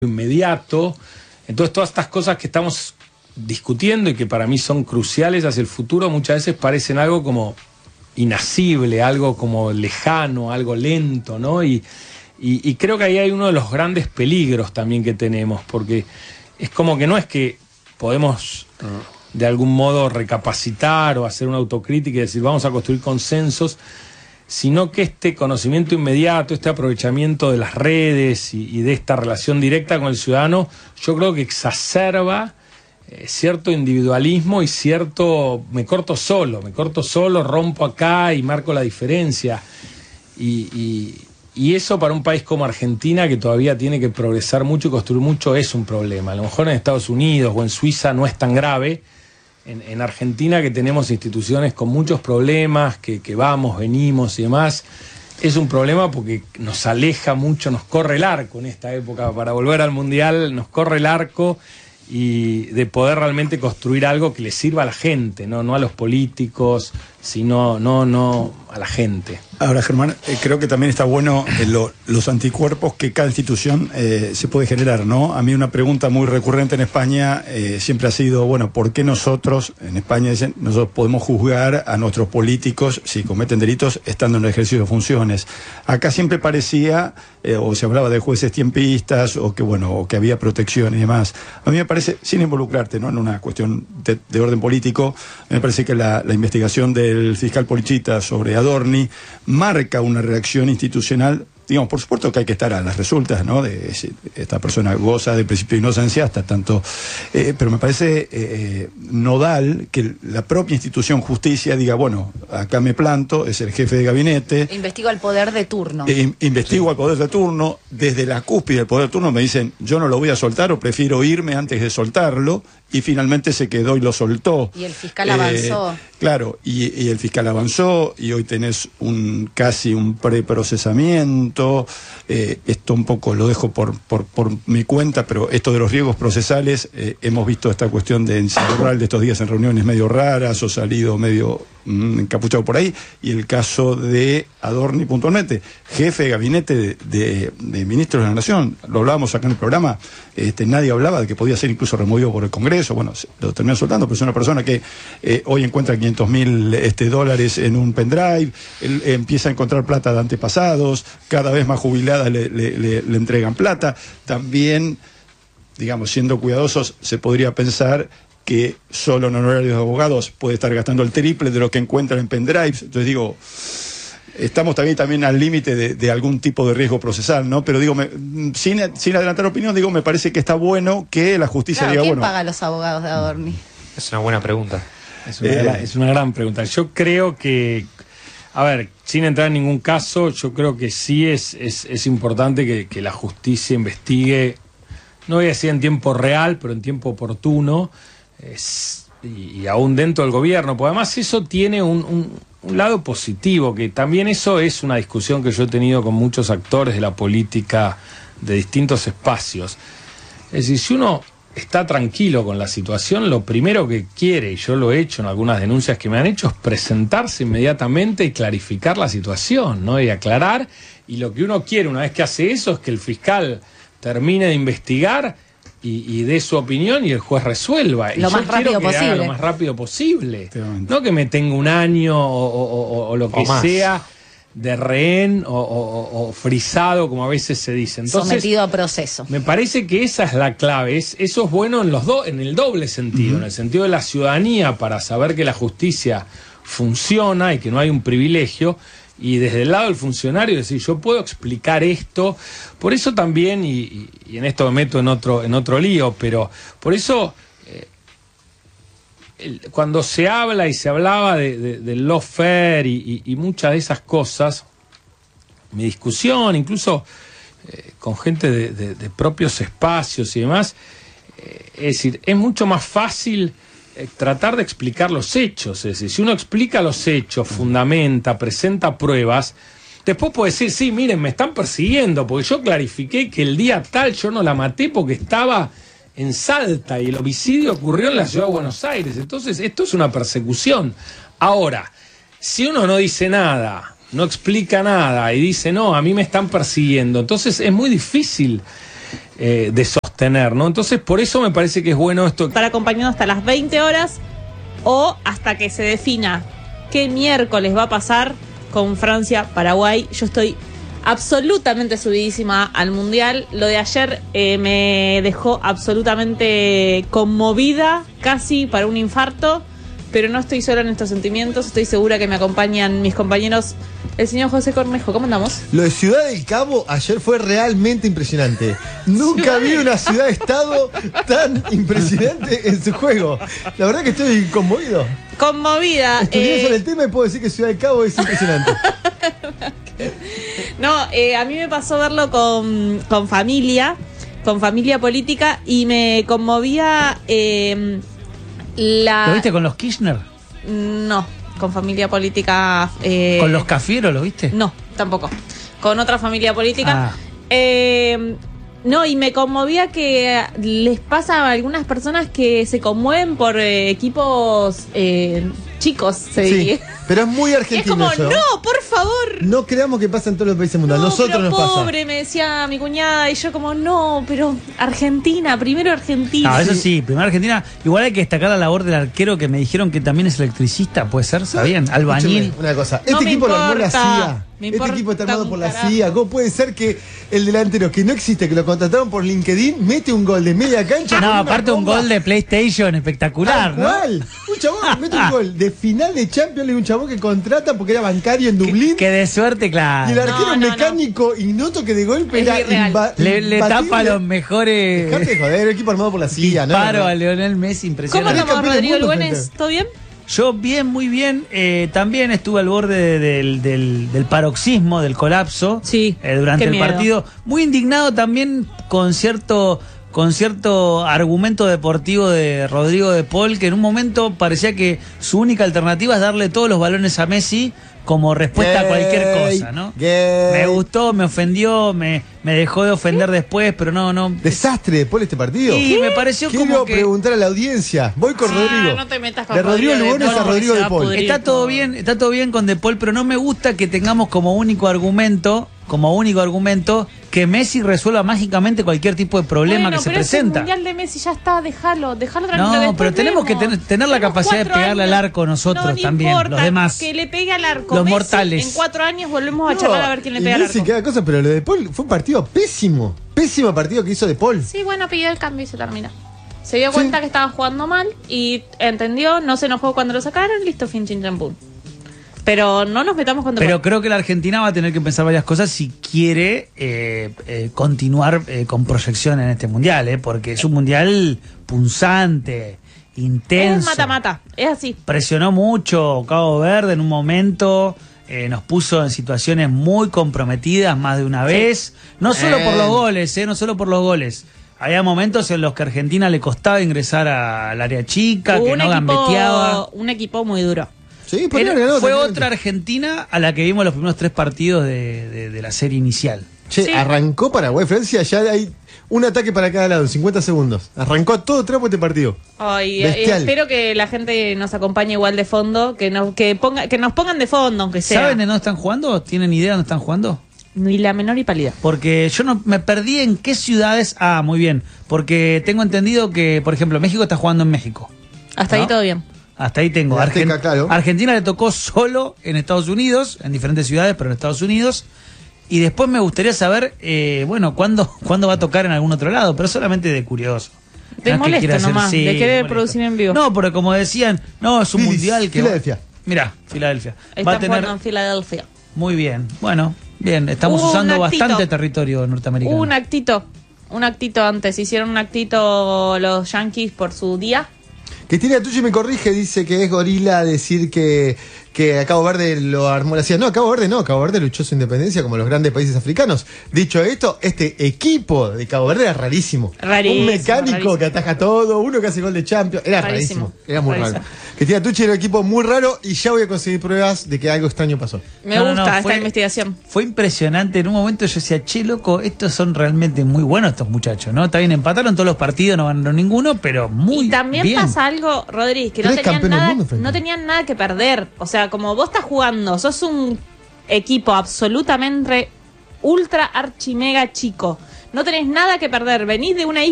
inmediato. Entonces todas estas cosas que estamos discutiendo y que para mí son cruciales hacia el futuro muchas veces parecen algo como inasible, algo como lejano, algo lento, ¿no? Y creo que ahí hay uno de los grandes peligros también que tenemos, porque es como que no es que podemos de algún modo recapacitar o hacer una autocrítica y decir vamos a construir consensos, sino que este conocimiento inmediato, este aprovechamiento de las redes y de esta relación directa con el ciudadano, yo creo que exacerba cierto individualismo y cierto me corto solo, rompo acá y marco la diferencia. Y eso para un país como Argentina, que todavía tiene que progresar mucho y construir mucho, es un problema. A lo mejor en Estados Unidos o en Suiza no es tan grave. En Argentina, que tenemos instituciones con muchos problemas, que vamos, venimos y demás, es un problema porque nos aleja mucho, nos corre el arco en esta época. Para volver al Mundial nos corre el arco y de poder realmente construir algo que le sirva a la gente, no a los políticos, sino no a la gente. Ahora, Germán, creo que también está bueno los anticuerpos que cada institución se puede generar, ¿no? A mí una pregunta muy recurrente en España siempre ha sido, bueno, ¿por qué nosotros, en España dicen, nosotros podemos juzgar a nuestros políticos si cometen delitos estando en el ejercicio de funciones? Acá siempre parecía, o se hablaba de jueces tiempistas, o que había protección y demás. A mí me parece, sin involucrarte, ¿no?, en una cuestión de orden político, me parece que la investigación del fiscal Polichita sobre Adorni marca una reacción institucional. Digamos, por supuesto que hay que estar a las resultas, ¿no? De si esta persona goza de principio de inocencia hasta tanto. Pero me parece nodal que la propia institución justicia diga, bueno, acá me planto, es el jefe de gabinete. Investigo al poder de turno. Investigo al poder de turno. Desde la cúspide del poder de turno me dicen, yo no lo voy a soltar o prefiero irme antes de soltarlo. Y finalmente se quedó y lo soltó. Y el fiscal avanzó. Claro, y el fiscal avanzó, y hoy tenés casi un preprocesamiento. Esto un poco lo dejo por mi cuenta, pero esto de los riesgos procesales, hemos visto esta cuestión de Enciano de estos días en reuniones medio raras, o salido medio encapuchado por ahí, y el caso de Adorni puntualmente, jefe de gabinete de ministros de la Nación. Lo hablábamos acá en el programa, nadie hablaba de que podía ser incluso removido por el Congreso. Bueno, lo terminó soltando, pero es una persona que hoy encuentra $500,000 en un pendrive, él empieza a encontrar plata de antepasados, cada vez más jubiladas le entregan plata. También, digamos, siendo cuidadosos, se podría pensar que solo en honorarios de abogados puede estar gastando el triple de lo que encuentra en pendrives. Entonces digo, estamos también al límite de algún tipo de riesgo procesal, ¿no? Pero digo, sin adelantar opinión, digo, me parece que está bueno que la justicia diga, ¿quién bueno, paga a los abogados de Adorni? Es una buena pregunta. Es una gran pregunta. Yo creo que, a ver, sin entrar en ningún caso, yo creo que sí es importante que la justicia investigue, no voy a decir en tiempo real, pero en tiempo oportuno, y aún dentro del gobierno, porque además eso tiene un lado positivo, que también eso es una discusión que yo he tenido con muchos actores de la política de distintos espacios. Es decir, si uno está tranquilo con la situación, lo primero que quiere, y yo lo he hecho en algunas denuncias que me han hecho, es presentarse inmediatamente y clarificar la situación, ¿no? Y aclarar, y lo que uno quiere una vez que hace eso es que el fiscal termine de investigar y dé su opinión y el juez resuelva. Lo más rápido posible. Lo más rápido posible. No que me tenga un año o lo que sea de rehén o frisado, como a veces se dice. Entonces, sometido a proceso. Me parece que esa es la clave. Eso es bueno en el doble sentido, en el sentido de la ciudadanía, para saber que la justicia funciona y que no hay un privilegio. Y desde el lado del funcionario decir, yo puedo explicar esto. Por eso también, y en esto me meto en otro lío, pero por eso cuando se habla y se hablaba del lawfare y muchas de esas cosas, mi discusión, incluso con gente de propios espacios y demás, es decir, es mucho más fácil tratar de explicar los hechos. Es decir, si uno explica los hechos, fundamenta, presenta pruebas, después puede decir, sí, miren, me están persiguiendo porque yo clarifiqué que el día tal yo no la maté porque estaba en Salta y el homicidio ocurrió en la ciudad de Buenos Aires. Entonces esto es una persecución. Ahora, si uno no dice nada, no explica nada y dice, no, a mí me están persiguiendo, entonces es muy difícil de sostener, ¿no? Entonces, por eso me parece que es bueno esto. Estar acompañando hasta las 20 horas o hasta que se defina qué miércoles va a pasar con Francia-Paraguay. Yo estoy absolutamente subidísima al Mundial. Lo de ayer me dejó absolutamente conmovida, casi para un infarto, pero no estoy sola en estos sentimientos. Estoy segura que me acompañan mis compañeros. El señor José Cornejo, ¿cómo andamos? Lo de Ciudad del Cabo ayer fue realmente impresionante. Nunca vi una ciudad-estado tan impresionante en su juego. La verdad que estoy conmovido. Conmovida. Estudié sobre el tema y puedo decir que Ciudad del Cabo es impresionante. No, a mí me pasó verlo con familia política, y me conmovía ¿Lo viste con los Kirchner? No, con familia política. ¿Con los Cafiero lo viste? No, tampoco. Con otra familia política. No, y me conmovía que les pasa a algunas personas que se conmueven por equipos chicos, se diría. Pero es muy Y es argentino como, eso. no, por favor. No creamos que pasa en todos los países mundiales. No, Nosotros pero nos pasa. pobre, me decía mi cuñada, y yo como, no, pero Argentina, primero Argentina. No, eso sí, primero Argentina. Igual hay que destacar la labor del arquero, que me dijeron que también es electricista, puede ser, ¿sabían? Albañil. Escúcheme una cosa, No este me equipo lo armó la importa. CIA. Me Este importa equipo está armado un por la carajo. CIA. ¿Cómo puede ser que el delantero que no existe, que lo contrataron por LinkedIn, mete un gol de media cancha? No, con una aparte un bomba? gol de PlayStation espectacular, ¿no? ¿Cuál? Un chabón mete un gol de final de Champions League, un chabón que contratan porque era bancario en Dublín. Que de suerte, Y el claro. arquero No, mecánico ignoto que de golpe Es era irreal. Le tapa los mejores Dejate de joder, el equipo armado por la CIA, ¿no? disparos a Lionel Messi, ¿Cómo impresionante. andamos, Campeón del Rodrigo mundo, Lugones? gente. ¿Todo bien? Yo bien, muy bien. También estuve al borde del paroxismo, del colapso, Sí, durante qué el miedo. partido. Muy indignado también con cierto argumento deportivo de Rodrigo de Paul, que en un momento parecía que su única alternativa es darle todos los balones a Messi como respuesta a cualquier cosa, ¿no? Me gustó, me ofendió, me dejó de ofender después, pero no. Desastre después de este partido. Y me pareció Quiero como que preguntar a la audiencia. Voy con Rodrigo. No te metas con De Rodrigo Lugones a Paul, Rodrigo se de va a Paul. pudrir está todo bien con De Paul, pero no me gusta que tengamos como único argumento que Messi resuelva mágicamente cualquier tipo de problema Bueno, que se pero presenta. el Mundial de Messi ya está, déjalo tranquilo. No, después pero tenemos que vemos. tener la Tenemos capacidad de 4 pegarle años. al arco nosotros No también, importa, los demás. que le pegue al arco. Los Messi, mortales. En 4 años volvemos a charlar a ver quién le pega al Messi arco. cada cosa, pero lo de Paul fue un partido pésimo. Pésimo partido que hizo de Paul. Sí, bueno, pidió el cambio y se termina. Se dio cuenta que estaba jugando mal y entendió, no se enojó cuando lo sacaron, listo, fin, chin, champú. Pero no nos metamos con De Pero Paul. creo que la Argentina va a tener que pensar varias cosas si quiere continuar con proyección en este mundial, porque es un mundial punzante, intenso. Es mata-mata, es así. Presionó mucho Cabo Verde en un momento, nos puso en situaciones muy comprometidas más de una vez, no solo por los goles, no solo por los goles. Había momentos en los que a Argentina le costaba ingresar al área chica, que no gambeteaba. Un equipo muy duro. Sí, podría haber ganado Fue tranquilamente. otra Argentina a la que vimos los primeros 3 partidos de la serie inicial. Che, Sí. arrancó Paraguay-Francia, ya hay un ataque para cada lado en 50 segundos. Arrancó a todo trapo este partido. Ay, Bestial. espero que la gente nos acompañe igual de fondo, que nos pongan de fondo, aunque sea. ¿Saben de dónde están jugando? ¿Tienen idea de dónde están jugando? Ni la menor y pálida. Porque yo no me perdí en qué ciudades. Ah, muy bien. Porque tengo entendido que, por ejemplo, México está jugando en México. Hasta ¿No? ahí todo bien. Hasta ahí tengo. En Azteca, claro. Argentina le tocó solo en Estados Unidos, en diferentes ciudades, pero en Estados Unidos. Y después me gustaría saber, ¿cuándo va a tocar en algún otro lado? Pero solamente de curioso. Te No es que molesto quiera hacer- nomás, sí, de querer molesto. producir en vivo. No, porque como decían, no, es un Phillies, mundial que... Filadelfia. Mirá, Filadelfia. Están Va a tener... jugando en Filadelfia. Muy bien. Bueno, bien. Estamos Hubo un usando actito. bastante territorio norteamericano. Hubo un actito antes. Hicieron un actito los Yankees por su día. Cristina Tucci me corrige, dice que es gorila decir que a Cabo Verde lo armó la CIA. No, Cabo Verde luchó su independencia como los grandes países africanos. Dicho esto, este equipo de Cabo Verde era rarísimo. Rarísimo, Un mecánico rarísimo. que ataja todo, uno que hace gol de Champions. Era rarísimo. Era muy Rarísimo. raro. Cristina Tucci era un equipo muy raro y ya voy a conseguir pruebas de que algo extraño pasó. Me No, no, gusta no, esta fue- investigación. Fue impresionante. En un momento yo decía, che, loco, estos son realmente muy buenos estos muchachos, ¿no? Está bien, empataron todos los partidos, no ganaron ninguno, pero muy Y también bien. pasa algo, Rodríguez, que no 3 tenían, campeones del nada, mundo, Franco. no tenían nada que perder. O sea, como vos estás jugando, sos un equipo absolutamente ultra archi mega chico. No tenés nada que perder. Venís de una isla